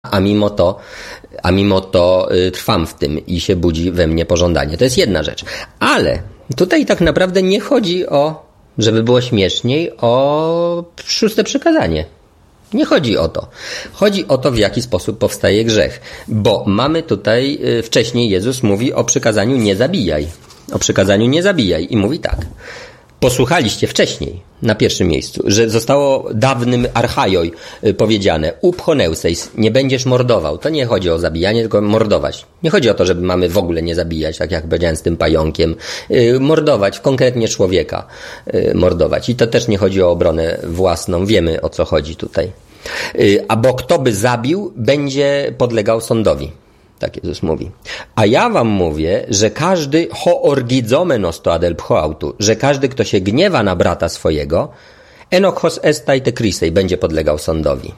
a mimo to trwam w tym i się budzi we mnie pożądanie. To jest jedna rzecz. Ale tutaj tak naprawdę nie chodzi o, żeby było śmieszniej, o 6. przykazanie. Nie chodzi o to. Chodzi o to, w jaki sposób powstaje grzech. Bo mamy tutaj, wcześniej Jezus mówi o przykazaniu nie zabijaj. O przykazaniu nie zabijaj. I mówi tak. Posłuchaliście wcześniej, na pierwszym miejscu, że zostało dawnym archaioi powiedziane upchoneuseis, nie będziesz mordował. To nie chodzi o zabijanie, tylko mordować. Nie chodzi o to, żeby mamy w ogóle nie zabijać, tak jak powiedziałem z tym pająkiem. Mordować, konkretnie człowieka mordować. I to też nie chodzi o obronę własną. Wiemy, o co chodzi tutaj. Bo kto by zabił, będzie podlegał sądowi. Tak Jezus mówi. A ja wam mówię, że każdy hoorgizomenos to adel pchoautu, że każdy, kto się gniewa na brata swojego, enochos estai te krisej, będzie podlegał sądowi.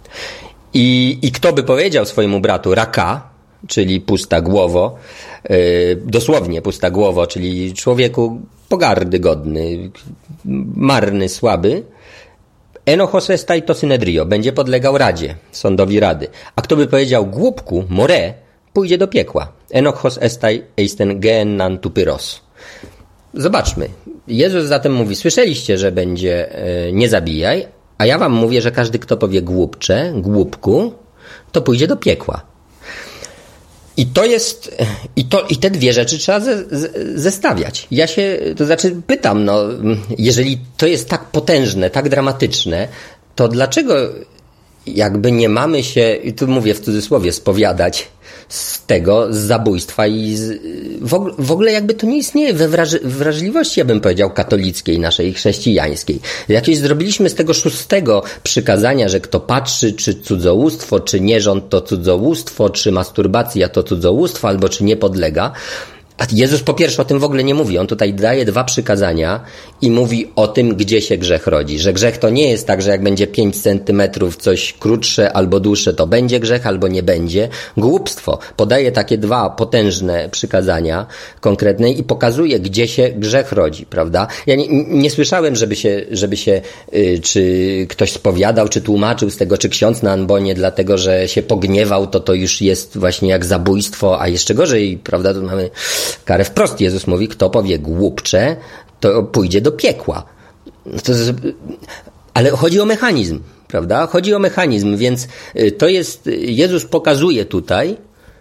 I kto by powiedział swojemu bratu raka, czyli pusta głowo, dosłownie pusta głowo, czyli człowieku pogardy godny, marny, słaby, enochos estai to synedrio, będzie podlegał radzie, sądowi rady. A kto by powiedział głupku, more, pójdzie do piekła. Enochos estai eisten gehennan tu pyros. Zobaczmy. Jezus zatem mówi, słyszeliście, że będzie nie zabijaj, a ja wam mówię, że każdy, kto powie głupcze, głupku, to pójdzie do piekła. I to jest, i te dwie rzeczy trzeba zestawiać. Ja się, to znaczy pytam, jeżeli to jest tak potężne, tak dramatyczne, to dlaczego jakby nie mamy się, i tu mówię w cudzysłowie, spowiadać z tego, z zabójstwa i w ogóle jakby to nie istnieje we wrażliwości, ja bym powiedział, katolickiej, naszej chrześcijańskiej. Jakieś zrobiliśmy z tego 6. przykazania, że kto patrzy, czy cudzołóstwo, czy nierząd to cudzołóstwo, czy masturbacja to cudzołóstwo, albo czy nie podlega. A Jezus po pierwsze o tym w ogóle nie mówi. On tutaj daje 2 przykazania i mówi o tym, gdzie się grzech rodzi. Że grzech to nie jest tak, że jak będzie 5 centymetrów coś krótsze albo dłuższe, to będzie grzech albo nie będzie. Głupstwo. Podaje takie 2 potężne przykazania konkretne i pokazuje, gdzie się grzech rodzi, prawda? Ja nie słyszałem, żeby się czy ktoś spowiadał, czy tłumaczył z tego, czy ksiądz na ambonie, dlatego, że się pogniewał, to już jest właśnie jak zabójstwo, a jeszcze gorzej, prawda? Tu mamy karę wprost. Jezus mówi, kto powie głupcze, to pójdzie do piekła. Ale chodzi o mechanizm, prawda? Chodzi o mechanizm, więc to jest, Jezus pokazuje tutaj,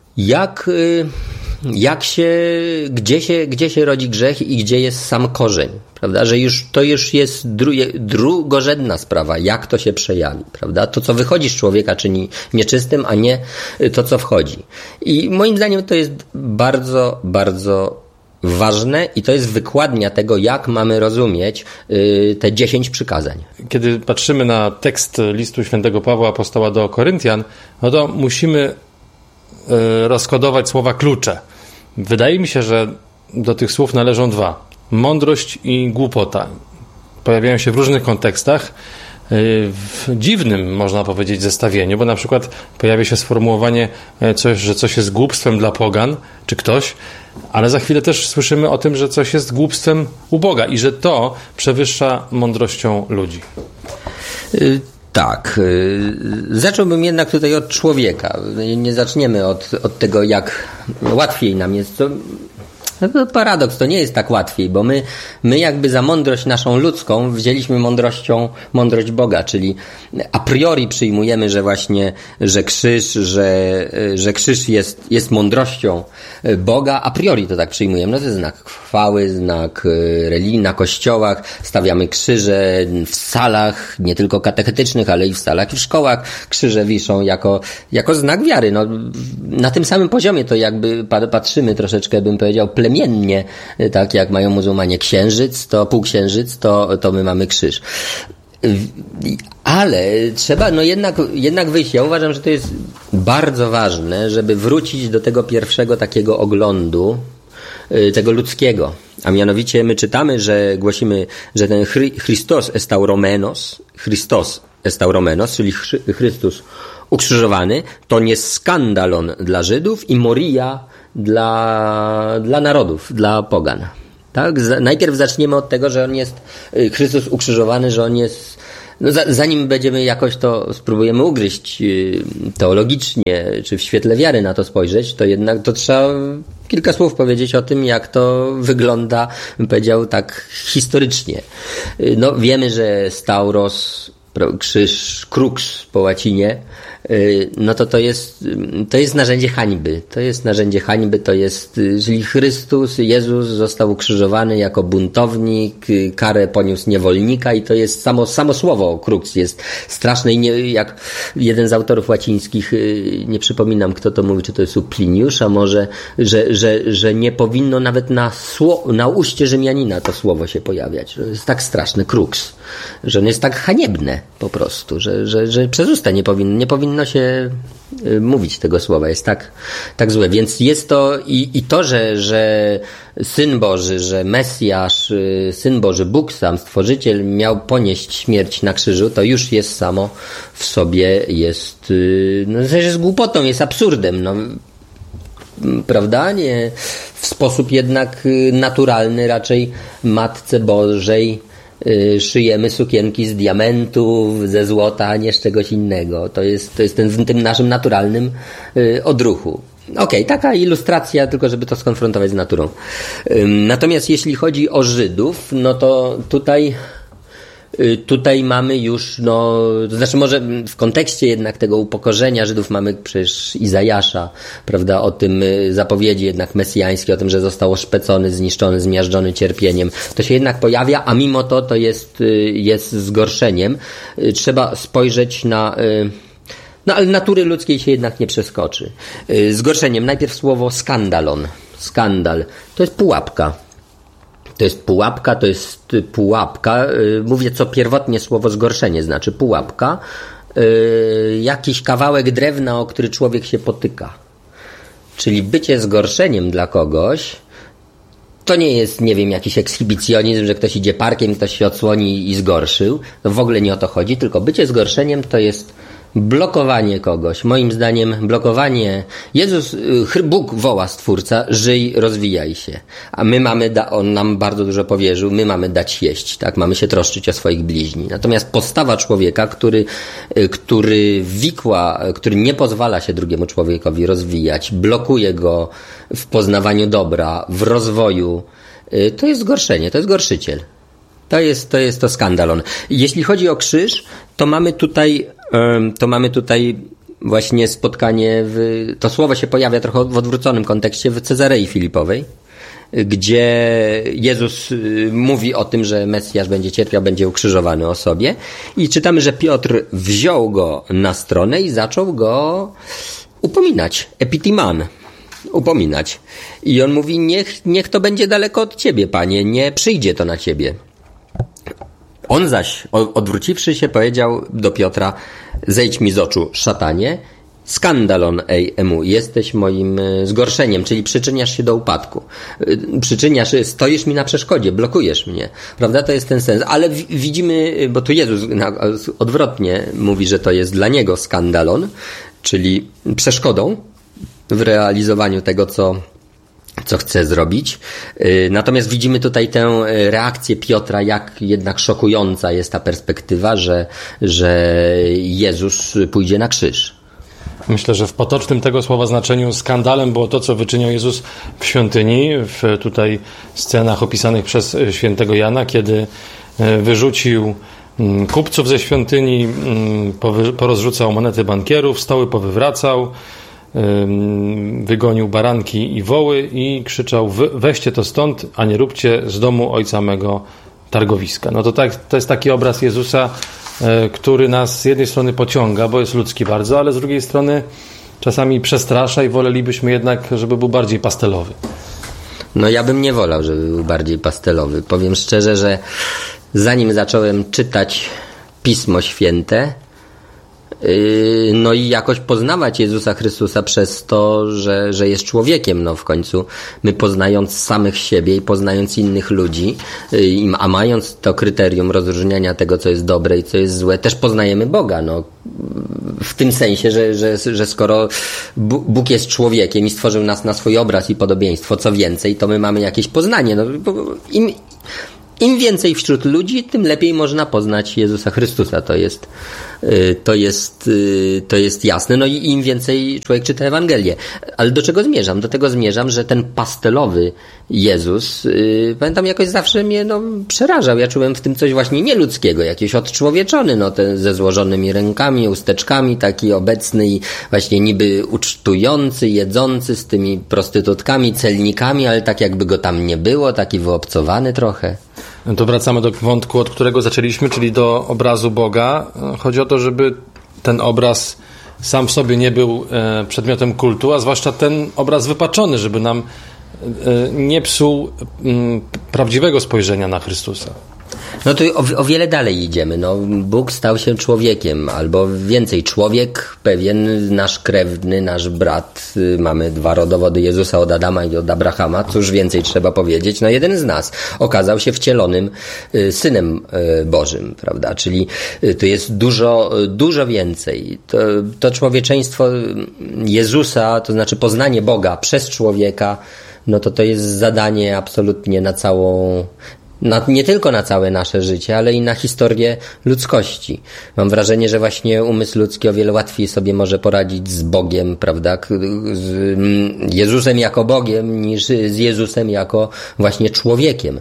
gdzie się rodzi grzech i gdzie jest sam korzeń, prawda? Że to już jest drugorzędna sprawa, jak to się przejawi, prawda? To, co wychodzi z człowieka, czyni nieczystym, a nie to, co wchodzi. I moim zdaniem to jest bardzo, bardzo ważne i to jest wykładnia tego, jak mamy rozumieć te 10 przykazań. Kiedy patrzymy na tekst listu świętego Pawła apostoła do Koryntian, no to musimy rozkodować słowa klucze. Wydaje mi się, że do tych słów należą 2. Mądrość i głupota. Pojawiają się w różnych kontekstach, w dziwnym, można powiedzieć, zestawieniu, bo na przykład pojawia się sformułowanie, że coś jest głupstwem dla pogan, czy ktoś, ale za chwilę też słyszymy o tym, że coś jest głupstwem u Boga i że to przewyższa mądrością ludzi. Tak. Zacząłbym jednak tutaj od człowieka. Nie zaczniemy od tego, jak łatwiej nam jest. To paradoks, to nie jest tak łatwiej, bo my jakby za mądrość naszą ludzką wzięliśmy mądrość Boga, czyli a priori przyjmujemy, że właśnie, że krzyż jest mądrością Boga, a priori to tak przyjmujemy. No to jest znak chwały, znak religii, na kościołach, stawiamy krzyże w salach, nie tylko katechetycznych, ale i w salach i w szkołach. Krzyże wiszą jako znak wiary. No, na tym samym poziomie to jakby patrzymy troszeczkę, bym powiedział, plemiennie, tak jak mają muzułmanie księżyc, to półksiężyc, to my mamy krzyż. Ale trzeba jednak wyjść. Ja uważam, że to jest bardzo ważne, żeby wrócić do tego pierwszego takiego oglądu, tego ludzkiego. A mianowicie my czytamy, że głosimy, że ten Christos estał Romenos, czyli Chrystus ukrzyżowany, to nie skandalon dla Żydów i moria dla narodów, dla pogan. Tak? Najpierw zaczniemy od tego, że on jest Chrystus ukrzyżowany, że on jest No zanim będziemy jakoś to spróbujemy ugryźć teologicznie, czy w świetle wiary na to spojrzeć, to jednak to trzeba kilka słów powiedzieć o tym, jak to wygląda, bym powiedział tak historycznie. No wiemy, że Stauros, krzyż, crux po łacinie, no to jest narzędzie hańby. To jest narzędzie hańby, jeżeli Chrystus, Jezus został ukrzyżowany jako buntownik, karę poniósł niewolnika i to jest samo słowo crux jest straszne i jak jeden z autorów łacińskich, nie przypominam kto to mówi, czy to jest u Pliniusza może, że nie powinno nawet na uście Rzymianina to słowo się pojawiać. To jest tak straszne, crux, że ono jest tak haniebne po prostu, że przez usta nie powinno się mówić tego słowa, jest tak złe, więc jest to i to, że Syn Boży, że Mesjasz, Syn Boży, Bóg sam, Stworzyciel miał ponieść śmierć na krzyżu, to już jest samo w sobie, jest jest głupotą, jest absurdem, prawda? Nie w sposób jednak naturalny raczej Matce Bożej szyjemy sukienki z diamentów, ze złota, a nie z czegoś innego. To jest tym naszym naturalnym odruchu. Okej, taka ilustracja, tylko żeby to skonfrontować z naturą. Natomiast jeśli chodzi o Żydów, no to tutaj mamy już, to znaczy może w kontekście jednak tego upokorzenia Żydów mamy przecież Izajasza, prawda, o tym zapowiedzi jednak mesjańskiej, o tym, że został oszpecony, zniszczony, zmiażdżony cierpieniem. To się jednak pojawia, a mimo to jest zgorszeniem. Trzeba spojrzeć ale natury ludzkiej się jednak nie przeskoczy. Zgorszeniem. Najpierw słowo skandalon. Skandal. To jest pułapka. To jest pułapka. Mówię, co pierwotnie słowo zgorszenie znaczy. Pułapka. Jakiś kawałek drewna, o który człowiek się potyka. Czyli bycie zgorszeniem dla kogoś to nie jest, nie wiem, jakiś ekshibicjonizm, że ktoś idzie parkiem, ktoś się odsłoni i zgorszył. No w ogóle nie o to chodzi, tylko bycie zgorszeniem to jest blokowanie kogoś. Moim zdaniem blokowanie. Bóg woła Stwórca, żyj, rozwijaj się. A On nam bardzo dużo powierzył, my mamy dać jeść, tak? Mamy się troszczyć o swoich bliźni. Natomiast postawa człowieka, który który nie pozwala się drugiemu człowiekowi rozwijać, blokuje go w poznawaniu dobra, w rozwoju, to jest zgorszenie, to jest gorszyciel. To jest to skandalon. Jeśli chodzi o krzyż, to mamy tutaj właśnie spotkanie to słowo się pojawia trochę w odwróconym kontekście w Cezarei Filipowej, gdzie Jezus mówi o tym, że Mesjasz będzie cierpiał, będzie ukrzyżowany o sobie i czytamy, że Piotr wziął go na stronę i zaczął go upominać, epitiman. Upominać. I on mówi, niech to będzie daleko od ciebie, Panie, nie przyjdzie to na ciebie. On zaś, odwróciwszy się, powiedział do Piotra, zejdź mi z oczu, szatanie, skandalon emu, jesteś moim zgorszeniem, czyli przyczyniasz się do upadku. Stoisz mi na przeszkodzie, blokujesz mnie. Prawda? To jest ten sens. Ale widzimy, bo tu Jezus odwrotnie mówi, że to jest dla niego skandalon, czyli przeszkodą w realizowaniu tego, co chce zrobić. Natomiast widzimy tutaj tę reakcję Piotra, jak jednak szokująca jest ta perspektywa, że Jezus pójdzie na krzyż. Myślę, że w potocznym tego słowa znaczeniu skandalem było to, co wyczynił Jezus w świątyni, w tutaj scenach opisanych przez świętego Jana, kiedy wyrzucił kupców ze świątyni, porozrzucał monety bankierów, stoły powywracał, wygonił baranki i woły i krzyczał, weźcie to stąd, a nie róbcie z domu ojca mego targowiska. No to jest taki obraz Jezusa, który nas z jednej strony pociąga, bo jest ludzki bardzo, ale z drugiej strony czasami przestrasza i wolelibyśmy jednak, żeby był bardziej pastelowy. No ja bym nie wolał, żeby był bardziej pastelowy. Powiem szczerze, że zanim zacząłem czytać Pismo Święte, no i jakoś poznawać Jezusa Chrystusa przez to, że jest człowiekiem, no w końcu my poznając samych siebie i poznając innych ludzi, a mając to kryterium rozróżniania tego, co jest dobre i co jest złe, też poznajemy Boga, no w tym sensie, że skoro Bóg jest człowiekiem i stworzył nas na swój obraz i podobieństwo, co więcej, to my mamy jakieś poznanie, no im więcej wśród ludzi, tym lepiej można poznać Jezusa Chrystusa. To jest jasne. No i im więcej człowiek czyta Ewangelię. Ale do czego zmierzam? Do tego zmierzam, że ten pastelowy Jezus, pamiętam, jakoś zawsze mnie przerażał. Ja czułem w tym coś właśnie nieludzkiego, jakiś odczłowieczony, ten ze złożonymi rękami, usteczkami, taki obecny i właśnie niby ucztujący, jedzący z tymi prostytutkami, celnikami, ale tak jakby go tam nie było, taki wyobcowany trochę. To wracamy do wątku, od którego zaczęliśmy, czyli do obrazu Boga. Chodzi o to, żeby ten obraz sam w sobie nie był przedmiotem kultu, a zwłaszcza ten obraz wypaczony, żeby nam nie psuł prawdziwego spojrzenia na Chrystusa. No to o wiele dalej idziemy. Bóg stał się człowiekiem, albo więcej, człowiek pewien, nasz krewny, nasz brat. Mamy 2 rodowody Jezusa, od Adama i od Abrahama. Cóż więcej trzeba powiedzieć? Jeden z nas okazał się wcielonym Synem Bożym, prawda? Czyli to jest dużo więcej. To człowieczeństwo Jezusa, to znaczy poznanie Boga przez człowieka, to jest zadanie absolutnie nie tylko na całe nasze życie, ale i na historię ludzkości. Mam wrażenie, że właśnie umysł ludzki o wiele łatwiej sobie może poradzić z Bogiem, prawda, z Jezusem jako Bogiem, niż z Jezusem jako właśnie człowiekiem.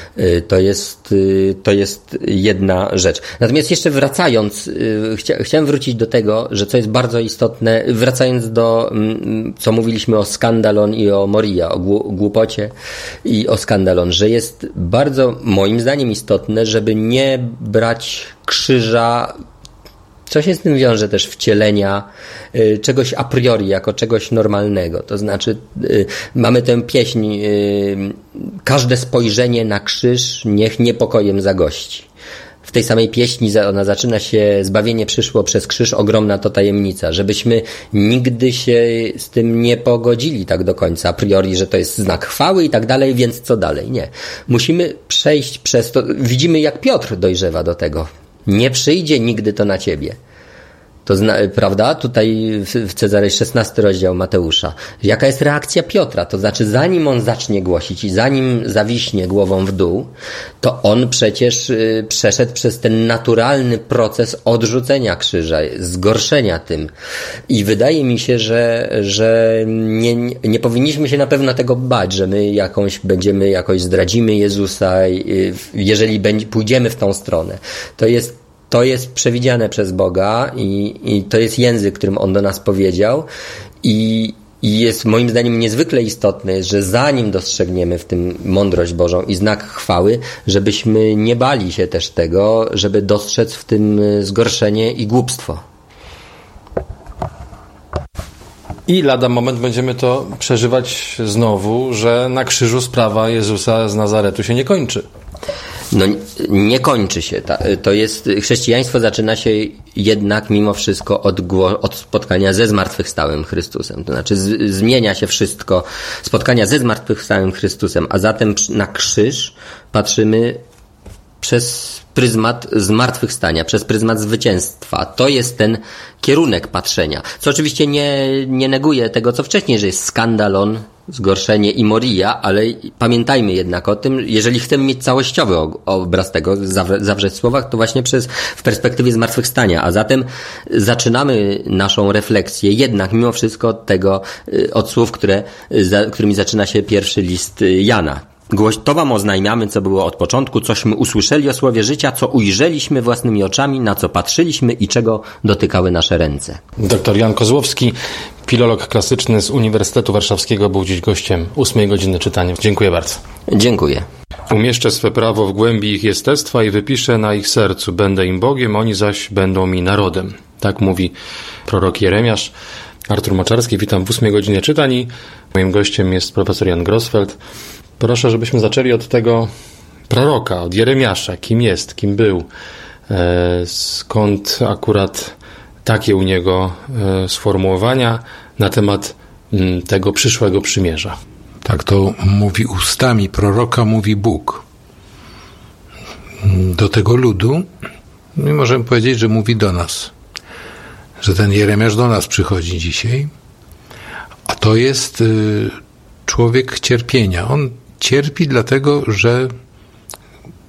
To jest jedna rzecz. Natomiast jeszcze wracając, chciałem wrócić do tego, że co jest bardzo istotne, wracając do, co mówiliśmy o skandalon i o Moria, o głupocie i o skandalon, że jest bardzo moim zdaniem istotne, żeby nie brać krzyża, co się z tym wiąże też, wcielenia czegoś a priori, jako czegoś normalnego. To znaczy mamy tę pieśń, każde spojrzenie na krzyż niech niepokojem zagości. W tej samej pieśni ona zaczyna się: zbawienie przyszło przez krzyż, ogromna to tajemnica. Żebyśmy nigdy się z tym nie pogodzili tak do końca, a priori, że to jest znak chwały i tak dalej, więc co dalej? Nie. Musimy przejść przez to. Widzimy, jak Piotr dojrzewa do tego. Nie przyjdzie nigdy to na ciebie. Prawda? Tutaj w Cezarei 16 rozdział Mateusza. Jaka jest reakcja Piotra? To znaczy, zanim on zacznie głosić i zanim zawiśnie głową w dół, to on przecież przeszedł przez ten naturalny proces odrzucenia krzyża, zgorszenia tym. I wydaje mi się, że nie powinniśmy się na pewno tego bać, że my jakoś zdradzimy Jezusa, jeżeli pójdziemy w tą stronę. To jest przewidziane przez Boga i to jest język, którym On do nas powiedział i jest moim zdaniem niezwykle istotne, że zanim dostrzegniemy w tym mądrość Bożą i znak chwały, żebyśmy nie bali się też tego, żeby dostrzec w tym zgorszenie i głupstwo. I lada moment będziemy to przeżywać znowu, że na krzyżu sprawa Jezusa z Nazaretu się nie kończy. Nie kończy się. Chrześcijaństwo zaczyna się jednak mimo wszystko od spotkania ze zmartwychwstałym Chrystusem. To znaczy zmienia się wszystko, spotkania ze zmartwychwstałym Chrystusem, a zatem na krzyż patrzymy przez pryzmat zmartwychwstania, przez pryzmat zwycięstwa. To jest ten kierunek patrzenia. Co oczywiście nie neguje tego, co wcześniej, że jest skandalon, zgorszenie i Moria, ale pamiętajmy jednak o tym, jeżeli chcemy mieć całościowy obraz tego, zawrzeć w słowach, to właśnie w perspektywie zmartwychwstania. A zatem zaczynamy naszą refleksję jednak mimo wszystko od słów, którymi zaczyna się pierwszy list Jana. To wam oznajmiamy, co było od początku, cośmy usłyszeli o słowie życia, co ujrzeliśmy własnymi oczami, na co patrzyliśmy i czego dotykały nasze ręce. Dr Jan Kozłowski, filolog klasyczny z Uniwersytetu Warszawskiego, był dziś gościem 8 godziny czytania. Dziękuję bardzo. Dziękuję. Umieszczę swe prawo w głębi ich jestestwa i wypiszę na ich sercu. Będę im Bogiem, oni zaś będą mi narodem. Tak mówi prorok Jeremiasz. Artur Moczarski, witam w 8 godzinie czytań. Moim gościem jest profesor Jan Grosfeld. Proszę, żebyśmy zaczęli od tego proroka, od Jeremiasza. Kim jest, kim był, skąd akurat takie u niego sformułowania na temat tego przyszłego przymierza. Tak to mówi ustami proroka, mówi Bóg. Do tego ludu my możemy powiedzieć, że mówi do nas. Że ten Jeremiasz do nas przychodzi dzisiaj, a to jest człowiek cierpienia. On cierpi dlatego, że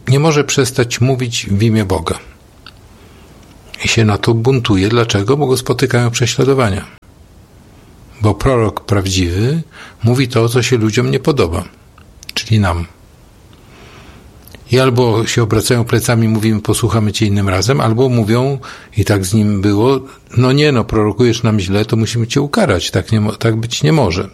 nie może przestać mówić w imię Boga. I się na to buntuje. Dlaczego? Bo go spotykają prześladowania. Bo prorok prawdziwy mówi to, co się ludziom nie podoba, czyli nam. I albo się obracają plecami, mówimy, posłuchamy cię innym razem, albo mówią, i tak z nim było, prorokujesz nam źle, to musimy cię ukarać. Tak być nie może.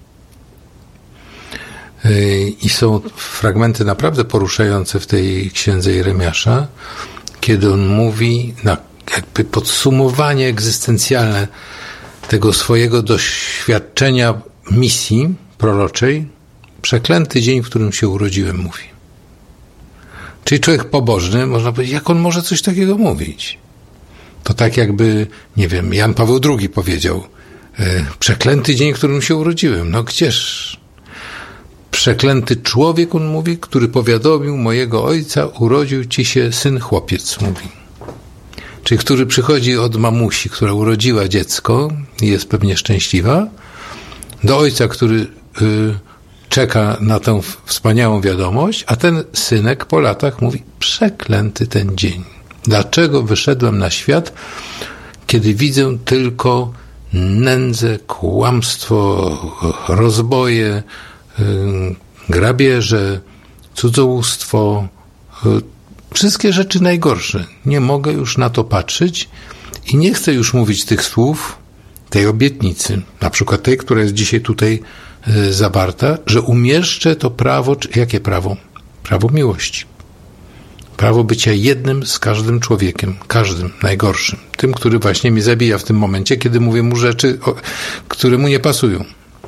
I są fragmenty naprawdę poruszające w tej księdze Jeremiasza, kiedy on mówi, jakby podsumowanie egzystencjalne tego swojego doświadczenia misji proroczej, przeklęty dzień, w którym się urodziłem, mówi. Czyli człowiek pobożny, można powiedzieć, jak on może coś takiego mówić? To tak jakby, nie wiem, Jan Paweł II powiedział, przeklęty dzień, w którym się urodziłem. No gdzież? Przeklęty człowiek, on mówi, który powiadomił mojego ojca, urodził ci się syn chłopiec, mówi. Czyli który przychodzi od mamusi, która urodziła dziecko i jest pewnie szczęśliwa, do ojca, który czeka na tę wspaniałą wiadomość, a ten synek po latach mówi, przeklęty ten dzień. Dlaczego wyszedłem na świat, kiedy widzę tylko nędzę, kłamstwo, rozboje, grabieże, cudzołóstwo, wszystkie rzeczy najgorsze. Nie mogę już na to patrzeć i nie chcę już mówić tych słów, tej obietnicy, na przykład tej, która jest dzisiaj tutaj zawarta, że umieszczę to prawo, jakie prawo? Prawo miłości. Prawo bycia jednym z każdym człowiekiem, każdym, najgorszym. Tym, który właśnie mnie zabija w tym momencie, kiedy mówię mu rzeczy, które mu nie pasują.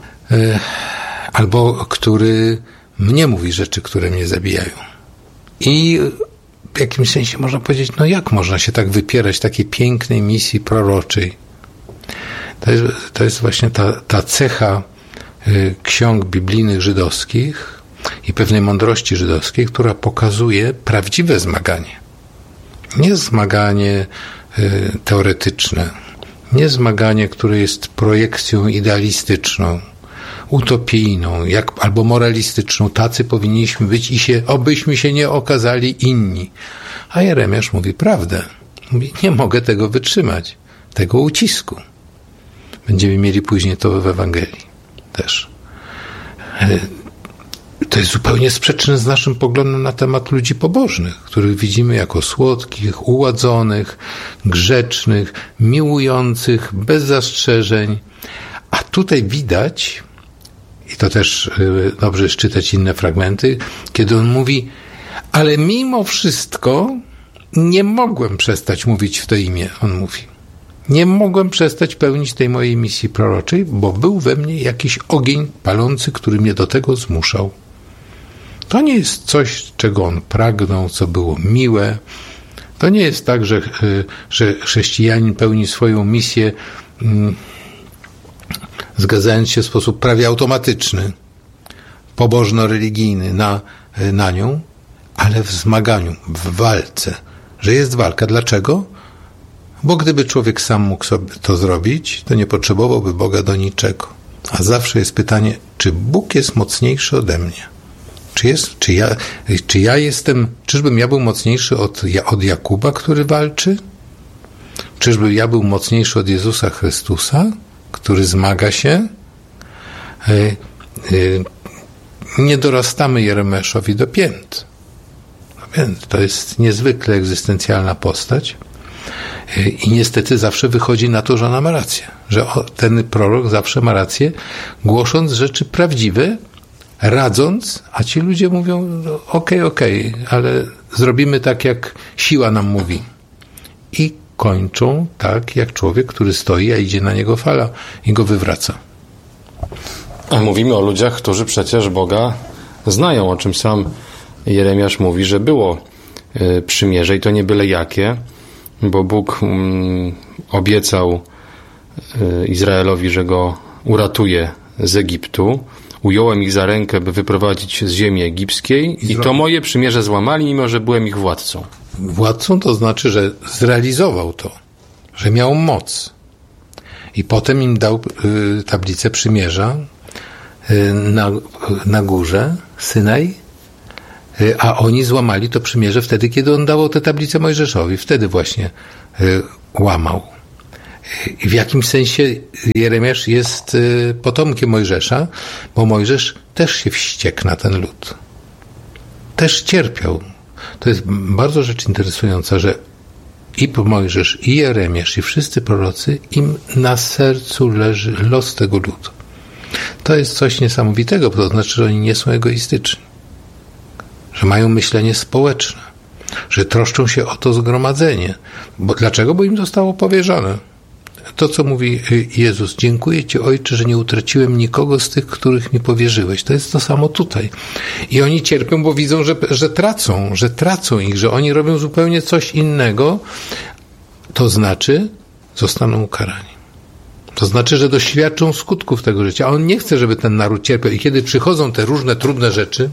Albo który mnie mówi rzeczy, które mnie zabijają. I w jakimś sensie można powiedzieć, jak można się tak wypierać takiej pięknej misji proroczej? To jest właśnie ta cecha ksiąg biblijnych żydowskich i pewnej mądrości żydowskiej, która pokazuje prawdziwe zmaganie. Nie zmaganie teoretyczne, nie zmaganie, które jest projekcją idealistyczną, utopijną, albo moralistyczną. Tacy powinniśmy być obyśmy się nie okazali inni. A Jeremiasz mówi prawdę. Mówi, nie mogę tego wytrzymać, tego ucisku. Będziemy mieli później to w Ewangelii też. To jest zupełnie sprzeczne z naszym poglądem na temat ludzi pobożnych, których widzimy jako słodkich, uładzonych, grzecznych, miłujących, bez zastrzeżeń. A tutaj widać, i to też dobrze jest czytać inne fragmenty, kiedy on mówi, ale mimo wszystko nie mogłem przestać mówić w to imię, on mówi. Nie mogłem przestać pełnić tej mojej misji proroczej, bo był we mnie jakiś ogień palący, który mnie do tego zmuszał. To nie jest coś, czego on pragnął, co było miłe. To nie jest tak, że chrześcijanin pełni swoją misję zgadzając się w sposób prawie automatyczny, pobożno-religijny na nią, ale w zmaganiu, w walce. Że jest walka. Dlaczego? Bo gdyby człowiek sam mógł sobie to zrobić, to nie potrzebowałby Boga do niczego. A zawsze jest pytanie, czy Bóg jest mocniejszy ode mnie? Czyżbym ja był mocniejszy od Jakuba, który walczy? Czyżbym ja był mocniejszy od Jezusa Chrystusa, który zmaga się? Nie dorastamy Jeremiaszowi do pięt. To jest niezwykle egzystencjalna postać. I niestety zawsze wychodzi na to, że ona ma rację. Że ten prorok zawsze ma rację, głosząc rzeczy prawdziwe, radząc, a ci ludzie mówią, okej, ale zrobimy tak, jak siła nam mówi. I kończą tak, jak człowiek, który stoi, a idzie na niego fala i go wywraca. A mówimy o ludziach, którzy przecież Boga znają, o czym sam Jeremiasz mówi, że było przymierze i to nie byle jakie, bo Bóg obiecał Izraelowi, że go uratuje z Egiptu. Ująłem ich za rękę, by wyprowadzić z ziemi egipskiej i to moje przymierze złamali, mimo że byłem ich władcą. Władcą to znaczy, że zrealizował to, że miał moc. I potem im dał tablicę przymierza na górze Synaj a oni złamali to przymierze wtedy, kiedy on dawał tę tablicę Mojżeszowi. Wtedy właśnie łamał. I w jakimś sensie Jeremiasz jest potomkiem Mojżesza, bo Mojżesz też się wściekł na ten lud. Też cierpiał. To jest bardzo rzecz interesująca, że i Mojżesz, i Jeremiasz, i wszyscy prorocy, im na sercu leży los tego ludu. To jest coś niesamowitego, bo to znaczy, że oni nie są egoistyczni. Że mają myślenie społeczne. Że troszczą się o to zgromadzenie. Dlaczego? Bo im zostało powierzone. To, co mówi Jezus, dziękuję Ci, Ojcze, że nie utraciłem nikogo z tych, których mi powierzyłeś. To jest to samo tutaj. I oni cierpią, bo widzą, że tracą ich, że oni robią zupełnie coś innego. To znaczy, zostaną ukarani. To znaczy, że doświadczą skutków tego życia. A on nie chce, żeby ten naród cierpiał. I kiedy przychodzą te różne trudne rzeczy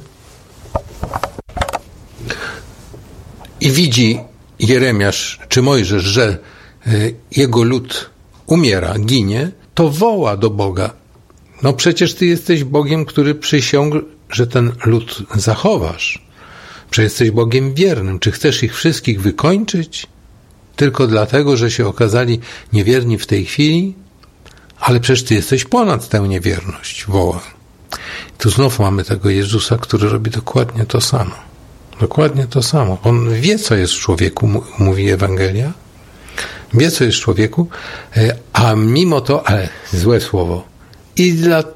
i widzi Jeremiasz czy Mojżesz, że jego lud umiera, ginie, to woła do Boga. No przecież Ty jesteś Bogiem, który przysiągł, że ten lud zachowasz. Przecież jesteś Bogiem wiernym. Czy chcesz ich wszystkich wykończyć? Tylko dlatego, że się okazali niewierni w tej chwili? Ale przecież Ty jesteś ponad tę niewierność, woła. Tu znów mamy tego Jezusa, który robi dokładnie to samo. Dokładnie to samo. On wie, co jest w człowieku, mówi Ewangelia. Wie, co jest w człowieku, a mimo to, ale złe słowo. I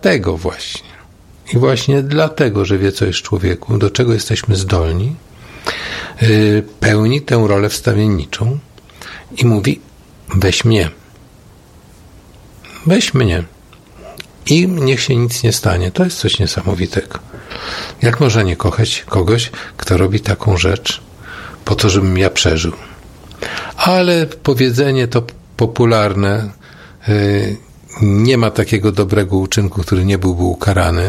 właśnie dlatego, że wie, co jest w człowieku, do czego jesteśmy zdolni, pełni tę rolę wstawienniczą i mówi, weź mnie. Weź mnie. I niech się nic nie stanie. To jest coś niesamowitego. Jak można nie kochać kogoś, kto robi taką rzecz po to, żebym ja przeżył? Ale powiedzenie to popularne, nie ma takiego dobrego uczynku, który nie byłby ukarany.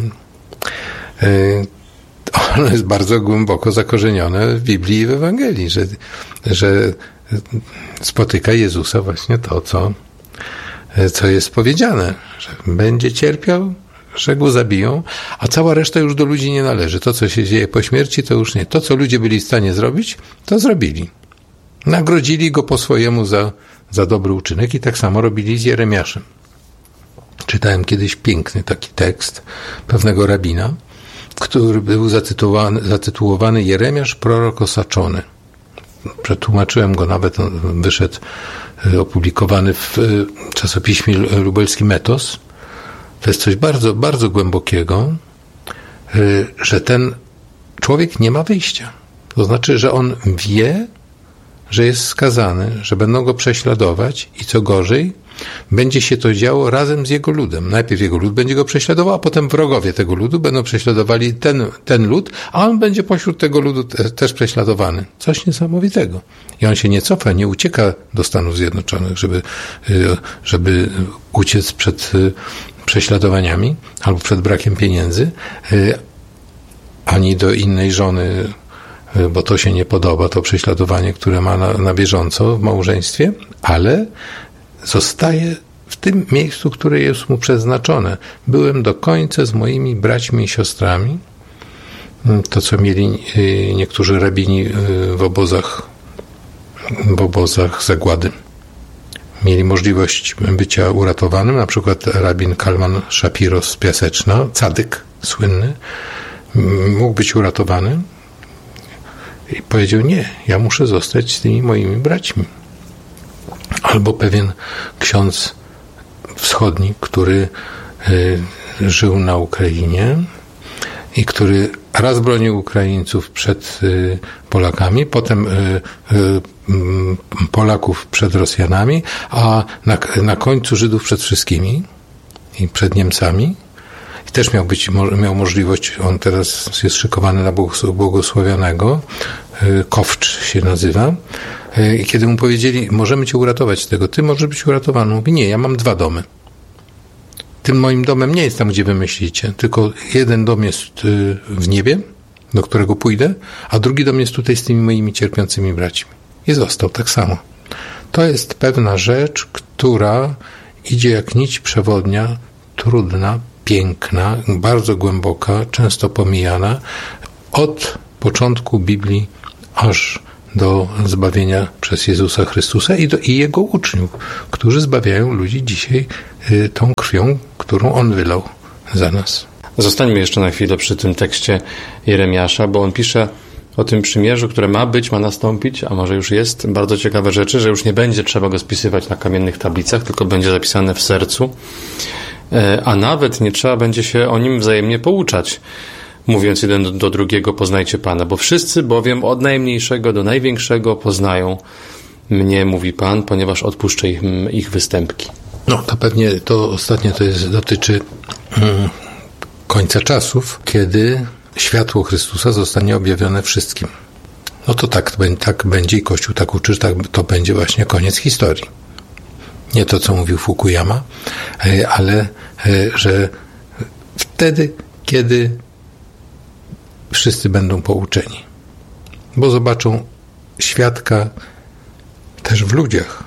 Ono jest bardzo głęboko zakorzenione w Biblii i w Ewangelii, że spotyka Jezusa właśnie to, co jest powiedziane, że będzie cierpiał, że go zabiją, a cała reszta już do ludzi nie należy. To, co się dzieje po śmierci, to już nie. To, co ludzie byli w stanie zrobić, to zrobili. Nagrodzili go po swojemu za dobry uczynek i tak samo robili z Jeremiaszem. Czytałem kiedyś piękny taki tekst pewnego rabina, który był zatytułowany Jeremiasz, prorok osaczony. Przetłumaczyłem go, nawet on wyszedł opublikowany w czasopiśmie lubelskim Etos. To jest coś bardzo, bardzo głębokiego, że ten człowiek nie ma wyjścia. To znaczy, że on wie, że jest skazany, że będą go prześladować i co gorzej, będzie się to działo razem z jego ludem. Najpierw jego lud będzie go prześladował, a potem wrogowie tego ludu będą prześladowali ten lud, a on będzie pośród tego ludu też prześladowany. Coś niesamowitego. I on się nie cofa, nie ucieka do Stanów Zjednoczonych, żeby uciec przed prześladowaniami albo przed brakiem pieniędzy, ani do innej żony, bo to się nie podoba, to prześladowanie, które ma na bieżąco w małżeństwie, ale zostaje w tym miejscu, które jest mu przeznaczone. Byłem do końca z moimi braćmi i siostrami. To, co mieli niektórzy rabini w obozach zagłady. Mieli możliwość bycia uratowanym, na przykład rabin Kalman Shapiro z Piaseczna, cadyk słynny, mógł być uratowany i powiedział, nie, ja muszę zostać z tymi moimi braćmi. Albo pewien ksiądz wschodni, który żył na Ukrainie i który raz bronił Ukraińców przed Polakami, potem Polaków przed Rosjanami, a na końcu Żydów przed wszystkimi i przed Niemcami. I też miał możliwość, on teraz jest szykowany na błogosławionego, Kowcz się nazywa. I kiedy mu powiedzieli, możemy cię uratować z tego, ty możesz być uratowany. Mówi, nie, ja mam 2 domy. Tym moim domem nie jest tam, gdzie wy myślicie, tylko jeden dom jest w niebie, do którego pójdę, a drugi dom jest tutaj z tymi moimi cierpiącymi braćmi. I został tak samo. To jest pewna rzecz, która idzie jak nić przewodnia, trudna, piękna, bardzo głęboka, często pomijana, od początku Biblii aż do zbawienia przez Jezusa Chrystusa i Jego uczniów, którzy zbawiają ludzi dzisiaj tą krwią, którą On wylał za nas. Zostańmy jeszcze na chwilę przy tym tekście Jeremiasza, bo on pisze o tym przymierzu, które ma nastąpić, a może już jest. Bardzo ciekawe rzeczy, że już nie będzie trzeba go spisywać na kamiennych tablicach, tylko będzie zapisane w sercu, a nawet nie trzeba będzie się o nim wzajemnie pouczać, mówiąc jeden do drugiego, poznajcie Pana, bo wszyscy bowiem od najmniejszego do największego poznają mnie, mówi Pan, ponieważ odpuszczę ich występki. No, to pewnie to ostatnie dotyczy końca czasów, kiedy światło Chrystusa zostanie objawione wszystkim. No to tak będzie i Kościół tak uczy, że to będzie właśnie koniec historii. Nie to, co mówił Fukuyama, ale że wtedy, kiedy wszyscy będą pouczeni. Bo zobaczą świadka też w ludziach.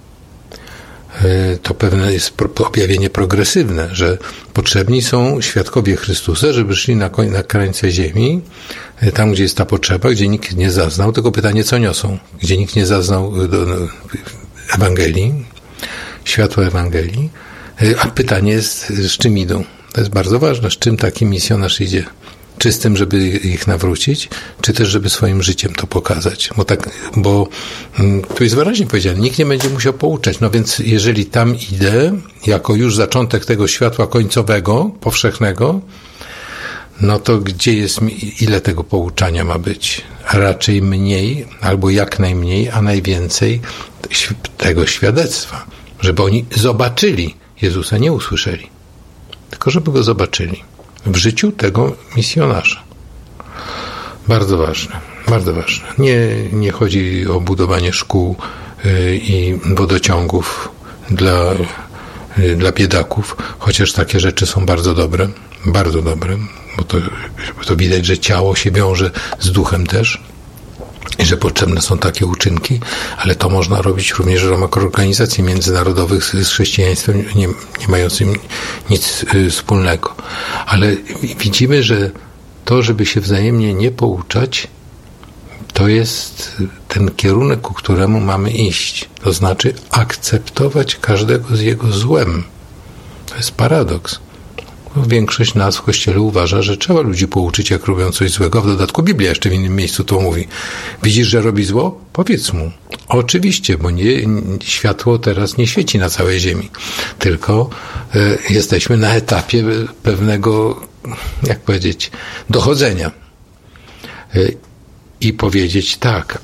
To pewne jest objawienie progresywne, że potrzebni są świadkowie Chrystusa, żeby szli na krańce ziemi, tam, gdzie jest ta potrzeba, gdzie nikt nie zaznał, tylko pytanie, co niosą, gdzie nikt nie zaznał Ewangelii, światła Ewangelii, a pytanie jest, z czym idą. To jest bardzo ważne, z czym taki misjonarz idzie. Czy z tym, żeby ich nawrócić, czy też, żeby swoim życiem to pokazać. Bo tu jest wyraźnie powiedziane, nikt nie będzie musiał pouczać. No więc jeżeli tam idę, jako już zaczątek tego światła końcowego, powszechnego, no to gdzie jest, ile tego pouczania ma być? Raczej mniej, albo jak najmniej, a najwięcej tego świadectwa. Żeby oni zobaczyli Jezusa, nie usłyszeli, tylko żeby Go zobaczyli w życiu tego misjonarza. Bardzo ważne, bardzo ważne. Nie chodzi o budowanie szkół i wodociągów dla biedaków, chociaż takie rzeczy są bardzo dobre, bo to widać, że ciało się wiąże z duchem też i że potrzebne są takie uczynki, ale to można robić również w ramach organizacji międzynarodowych z chrześcijaństwem nie mającym nic wspólnego. Ale widzimy, że to, żeby się wzajemnie nie pouczać, to jest ten kierunek, ku któremu mamy iść. To znaczy akceptować każdego z jego złem. To jest paradoks. Większość nas w Kościele uważa, że trzeba ludzi pouczyć, jak robią coś złego. W dodatku Biblia jeszcze w innym miejscu to mówi. Widzisz, że robi zło? Powiedz mu. Oczywiście, bo światło teraz nie świeci na całej ziemi. Tylko jesteśmy na etapie pewnego, jak powiedzieć, dochodzenia. I powiedzieć tak,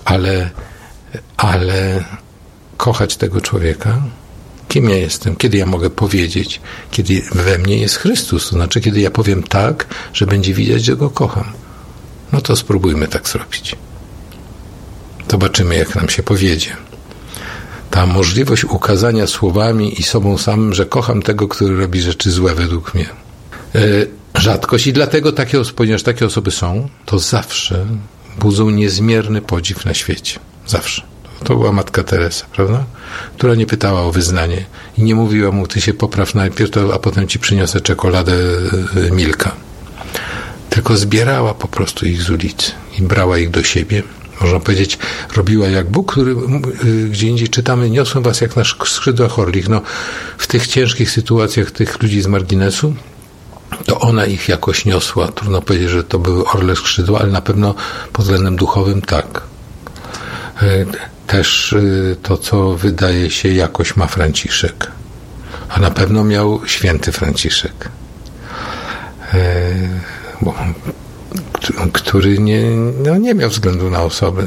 ale kochać tego człowieka. Kim ja jestem? Kiedy ja mogę powiedzieć? Kiedy we mnie jest Chrystus. To znaczy, kiedy ja powiem tak, że będzie widać, że Go kocham. No to spróbujmy tak zrobić. Zobaczymy, jak nam się powiedzie. Ta możliwość ukazania słowami i sobą samym, że kocham tego, który robi rzeczy złe według mnie. Rzadkość i dlatego ponieważ takie osoby są, to zawsze budzą niezmierny podziw na świecie. Zawsze. To była Matka Teresa, prawda? Która nie pytała o wyznanie i nie mówiła mu, ty się popraw najpierw, a potem ci przyniosę czekoladę Milka. Tylko zbierała po prostu ich z ulicy i brała ich do siebie. Można powiedzieć, robiła jak Bóg, który, gdzie indziej czytamy, niosłem was jak na skrzydłach orlich. No, w tych ciężkich sytuacjach tych ludzi z marginesu, to ona ich jakoś niosła. Trudno powiedzieć, że to były orle skrzydła, ale na pewno pod względem duchowym tak. Też to, co wydaje się jakoś ma Franciszek. A na pewno miał święty Franciszek. Który nie miał względu na osoby.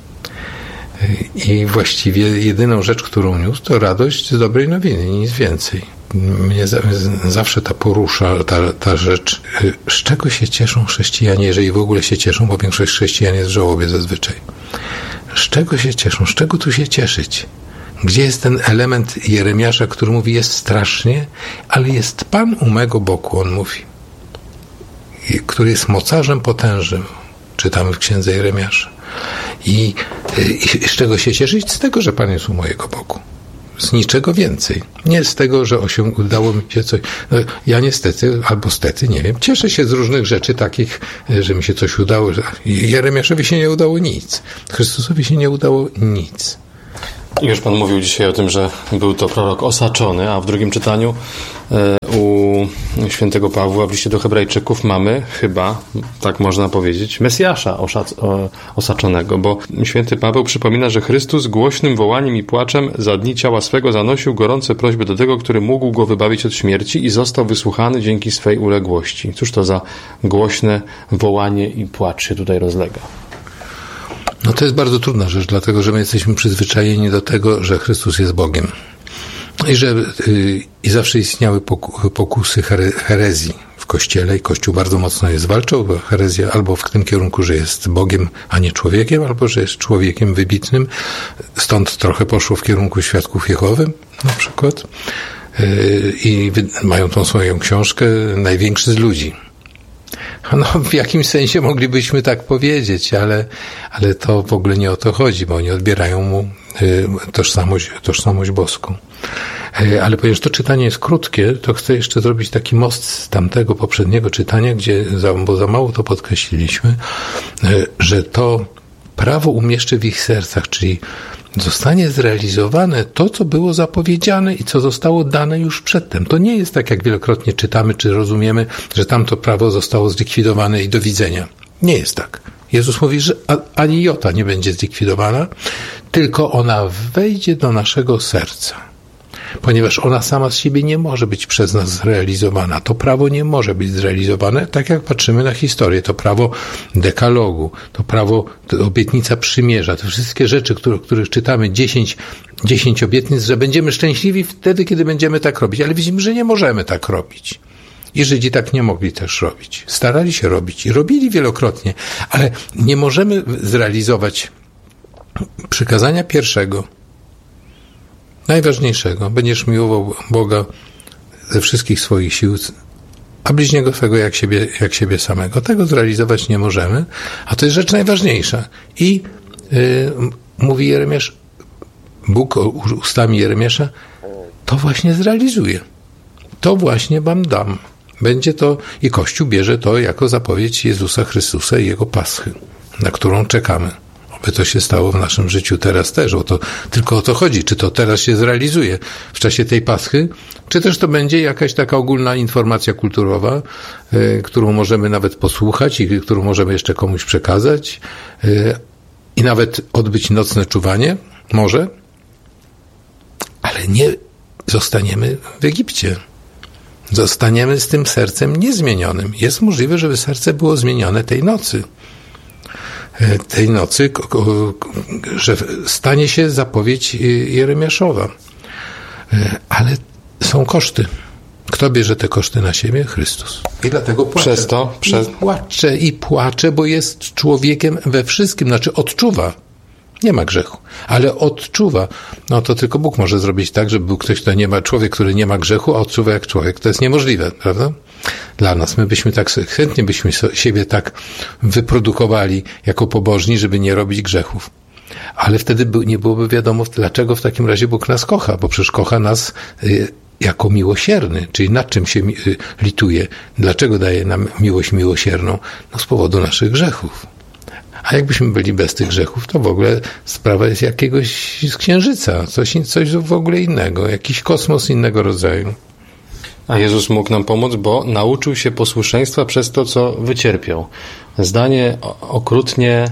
I właściwie jedyną rzecz, którą niósł, to radość z dobrej nowiny, nic więcej. Mnie zawsze ta porusza, ta rzecz, z czego się cieszą chrześcijanie, jeżeli w ogóle się cieszą, bo większość chrześcijan jest w żałobie zazwyczaj. Z czego się cieszą? Z czego tu się cieszyć? Gdzie jest ten element Jeremiasza, który mówi, jest strasznie, ale jest Pan u mego boku, on mówi, który jest mocarzem potężnym, czytamy w księdze Jeremiasza. I z czego się cieszyć? Z tego, że Pan jest u mojego boku. Z niczego więcej. Nie z tego, że udało mi się coś. No, ja niestety, albo stety, nie wiem, cieszę się z różnych rzeczy takich, że mi się coś udało. Jeremiaszowi się nie udało nic. Chrystusowi się nie udało nic. Już Pan mówił dzisiaj o tym, że był to prorok osaczony, a w drugim czytaniu u świętego Pawła w liście do Hebrajczyków mamy chyba, tak można powiedzieć, Mesjasza osaczonego, bo święty Paweł przypomina, że Chrystus głośnym wołaniem i płaczem za dni ciała swego zanosił gorące prośby do tego, który mógł go wybawić od śmierci i został wysłuchany dzięki swej uległości. Cóż to za głośne wołanie i płacz się tutaj rozlega? No to jest bardzo trudna rzecz, dlatego że my jesteśmy przyzwyczajeni do tego, że Chrystus jest Bogiem. I zawsze istniały pokusy herezji w Kościele i Kościół bardzo mocno je zwalczał, bo herezja albo w tym kierunku, że jest Bogiem, a nie człowiekiem, albo że jest człowiekiem wybitnym. Stąd trochę poszło w kierunku Świadków Jehowy na przykład. I mają tą swoją książkę Największy z ludzi. No, w jakimś sensie moglibyśmy tak powiedzieć, ale to w ogóle nie o to chodzi, bo oni odbierają mu tożsamość boską. Ale ponieważ to czytanie jest krótkie, to chcę jeszcze zrobić taki most z tamtego poprzedniego czytania, bo za mało to podkreśliliśmy, że to prawo umieszczy w ich sercach, czyli zostanie zrealizowane to, co było zapowiedziane i co zostało dane już przedtem. To nie jest tak, jak wielokrotnie czytamy, czy rozumiemy, że tamto prawo zostało zlikwidowane i do widzenia. Nie jest tak. Jezus mówi, że ani jota nie będzie zlikwidowana, tylko ona wejdzie do naszego serca. Ponieważ ona sama z siebie nie może być przez nas zrealizowana. To prawo nie może być zrealizowane, tak jak patrzymy na historię. To prawo dekalogu, to prawo, to obietnica przymierza, te wszystkie rzeczy, których czytamy, 10 obietnic, że będziemy szczęśliwi wtedy, kiedy będziemy tak robić. Ale widzimy, że nie możemy tak robić. I Żydzi tak nie mogli też robić. Starali się robić i robili wielokrotnie, ale nie możemy zrealizować przykazania pierwszego, najważniejszego. Będziesz miłował Boga ze wszystkich swoich sił, a bliźniego swego jak siebie samego. Tego zrealizować nie możemy, a to jest rzecz najważniejsza. I mówi Jeremiasz, Bóg ustami Jeremiasza, to właśnie zrealizuje. To właśnie wam dam. Będzie to, i Kościół bierze to jako zapowiedź Jezusa Chrystusa i Jego Paschy, na którą czekamy. Oby to się stało w naszym życiu teraz też. Tylko o to chodzi, czy to teraz się zrealizuje w czasie tej Paschy, czy też to będzie jakaś taka ogólna informacja kulturowa, którą możemy nawet posłuchać i którą możemy jeszcze komuś przekazać i nawet odbyć nocne czuwanie, może, ale nie zostaniemy w Egipcie. Zostaniemy z tym sercem niezmienionym. Jest możliwe, żeby serce było zmienione tej nocy, że stanie się zapowiedź Jeremiaszowa. Ale są koszty. Kto bierze te koszty na siebie? Chrystus. I dlatego płacze. I płacze, bo jest człowiekiem we wszystkim, znaczy odczuwa. Nie ma grzechu, ale odczuwa. No to tylko Bóg może zrobić tak, żeby był ktoś, kto nie ma, człowiek, który nie ma grzechu, a odczuwa jak człowiek. To jest niemożliwe, prawda? Dla nas. My byśmy tak, chętnie byśmy siebie tak wyprodukowali jako pobożni, żeby nie robić grzechów. Ale wtedy nie byłoby wiadomo, dlaczego w takim razie Bóg nas kocha, bo przecież kocha nas jako miłosierny, czyli nad czym się lituje. Dlaczego daje nam miłość miłosierną? No z powodu naszych grzechów. A jakbyśmy byli bez tych grzechów, to w ogóle sprawa jest jakiegoś z księżyca, coś w ogóle innego, jakiś kosmos innego rodzaju. A Jezus mógł nam pomóc, bo nauczył się posłuszeństwa przez to, co wycierpiał. Zdanie okrutnie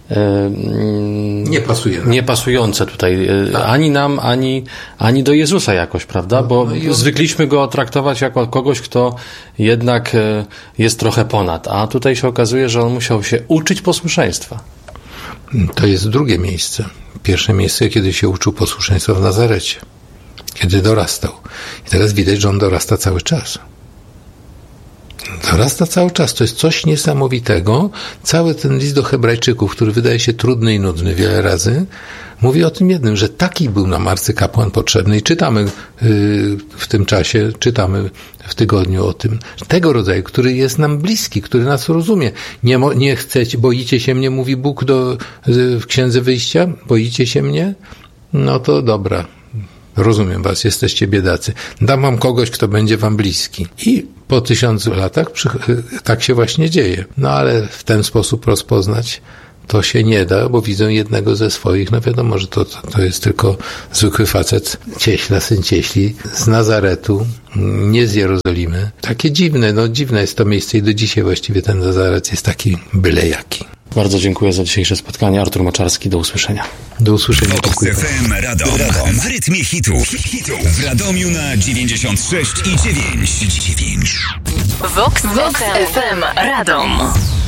niepasujące tutaj ani nam, ani do Jezusa jakoś, prawda? Bo zwykliśmy go traktować jako kogoś, kto jednak jest trochę ponad, a tutaj się okazuje, że on musiał się uczyć posłuszeństwa. To jest drugie miejsce. Pierwsze miejsce, kiedy się uczył posłuszeństwa w Nazarecie, kiedy dorastał. I teraz widać, że on dorasta cały czas. Dorasta cały czas. To jest coś niesamowitego. Cały ten list do Hebrajczyków, który wydaje się trudny i nudny wiele razy, mówi o tym jednym, że taki był nam arcykapłan potrzebny i czytamy w tym czasie, czytamy w tygodniu o tym, tego rodzaju, który jest nam bliski, który nas rozumie. Nie chcecie, boicie się mnie, mówi Bóg w Księdze Wyjścia, boicie się mnie? No to dobra. rozumiem was, jesteście biedacy, dam wam kogoś, kto będzie wam bliski. I po 1000 latach tak się właśnie dzieje. No ale w ten sposób rozpoznać to się nie da, bo widzą jednego ze swoich. No wiadomo, że to jest tylko zwykły facet, cieśla, syn cieśli, z Nazaretu, nie z Jerozolimy. Takie dziwne, dziwne jest to miejsce i do dzisiaj właściwie ten Nazaret jest taki byle jaki. Bardzo dziękuję za dzisiejsze spotkanie. Artur Moczarski, do usłyszenia. Do usłyszenia. Dziękuję. FM Radom. W rytmie hitów. W Radomiu na 96,9. Vox FM Radom.